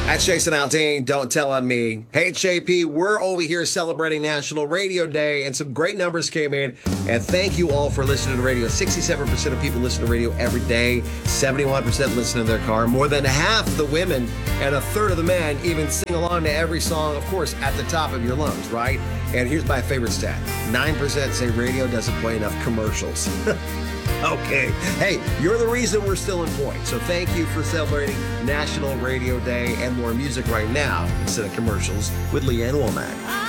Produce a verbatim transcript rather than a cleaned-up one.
That's Jason Aldean. Don't tell on me. Hey, J P, we're over here celebrating National Radio Day, and some great numbers came in. And thank you all for listening to radio. sixty-seven percent of people listen to radio every day. seventy-one percent listen in their car. More than half the women and a third of the men even sing along to every song, of course, at the top of your lungs, right? And here's my favorite stat. nine percent say radio doesn't play enough commercials. Okay. Hey, you're the reason we're still in point. So thank you for celebrating National Radio Day, and more music right now instead of commercials with Leanne Womack.